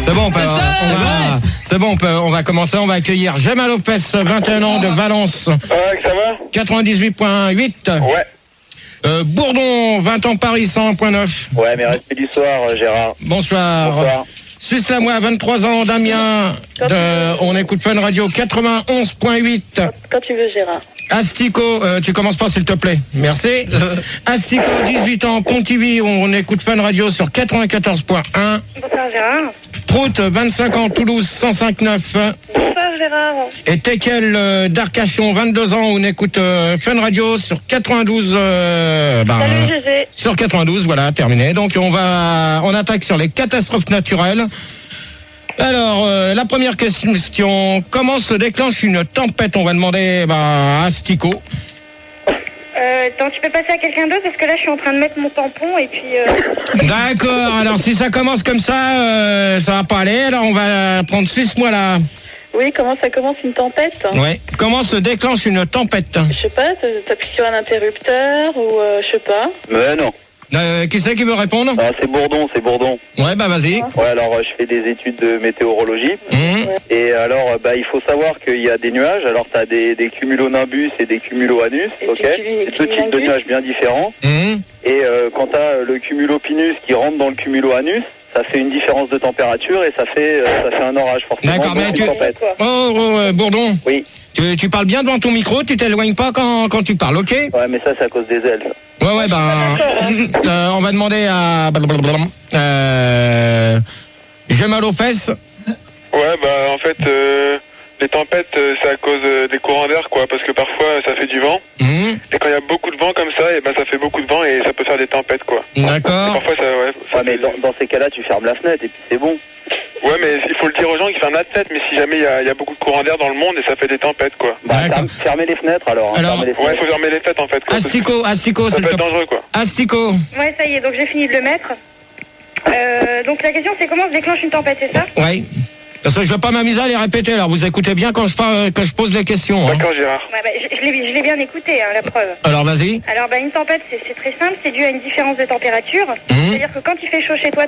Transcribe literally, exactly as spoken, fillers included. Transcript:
C'est bon, on, peut, C'est ça, on va, c'est bon, on, peut, on va commencer. On va accueillir Gemma Lopez, vingt et un ans, de Valence. Ouais, ça va? quatre-vingt-dix-huit virgule huit. Ouais. Euh, Bourdon, vingt ans, Paris, cent un virgule neuf. Ouais, mais respect du soir, euh, Gérard. Bonsoir. Bonsoir. Suisse Lamois, vingt-trois ans, Damien. De, on écoute Fun Radio, quatre-vingt-onze virgule huit. Quand tu veux, Gérard. Astico, euh, tu commences pas s'il te plaît. Merci. Astico, dix-huit ans, Pontivy, on écoute Fun Radio sur quatre-vingt-quatorze virgule un. Bonsoir, Gérard. Prout, vingt-cinq ans, Toulouse, cent cinq virgule neuf. Bonsoir, Gérard. Et Tekel euh, d'Arcachon, vingt-deux ans, on écoute euh, Fun Radio sur quatre-vingt-douze. Euh, bah, Salut, Gégé. sur quatre-vingt-douze, voilà, terminé. Donc on va, on attaque sur les catastrophes naturelles. Alors, euh, la première question, comment se déclenche une tempête? On va demander bah, à Astico. Euh, attends, tu peux passer à quelqu'un d'autre parce que là, je suis en train de mettre mon tampon et puis... Euh... D'accord, alors si ça commence comme ça, euh, ça va pas aller. Alors on va prendre six mois là. Oui, comment ça commence une tempête? Ouais. Comment se déclenche une tempête? Je sais pas, t'appuies sur un interrupteur ou euh, je sais pas. Mais non. Euh, qui c'est qui veut répondre? Ah, c'est Bourdon, c'est Bourdon. Ouais, bah vas-y. Ouais, alors euh, je fais des études de météorologie. Mmh. Et alors, euh, bah, il faut savoir qu'il y a des nuages. Alors, tu as des, des cumulonimbus et des cumuloanus. Et Ok. des cumul- C'est deux types de nuages bien différents. Mmh. Et euh, quand tu as le cumulopinus qui rentre dans le cumuloanus, ça fait une différence de température et ça fait, euh, ça fait un orage forcément. D'accord, mais donc tu- une tempête. Oh, oh, euh, Bourdon, Oui. tu, tu parles bien devant ton micro, tu t'éloignes pas quand, quand tu parles, ok? Ouais, mais ça, c'est à cause des ailes. Ouais, ouais, ben, euh, on va demander à, euh, Gemma Lopez. Ouais, bah en fait, euh, les tempêtes, euh, c'est à cause euh, des courants d'air, quoi, parce que parfois ça fait du vent. Mmh. Et quand il y a beaucoup de vent comme ça, et ben ça fait beaucoup de vent et ça peut faire des tempêtes, quoi. Et D'accord. parfois ça, ouais. Ça Ouais, mais fait- dans, dans ces cas-là, tu fermes la fenêtre et puis c'est bon. Ouais, mais il faut le dire aux gens qui ferment la tête, mais si jamais il y a, il y a beaucoup de courants d'air dans le monde et ça fait des tempêtes, quoi. Bah, D'accord. ferme- fermez les fenêtres alors. hein, Alors- fermez les Ouais, il fenêtres. faut fermer les fenêtres en fait, quoi. parce que Astico, Astico, Ça s'il peut te être plaît. dangereux, quoi. Astico. Ouais, ça y est, donc j'ai fini de le mettre. Euh, donc la question, c'est comment se déclenche une tempête, c'est ça? Ouais. Parce que je veux pas m'amuser à les répéter, alors vous écoutez bien quand je, par- quand je pose les questions. Hein. D'accord, Gérard. Ouais, bah, je, je l'ai je l'ai bien écouté, hein, la preuve. Alors vas-y. Alors, bah, une tempête, c'est c'est très simple, c'est dû à une différence de température. Mmh. C'est-à-dire que quand il fait chaud chez toi,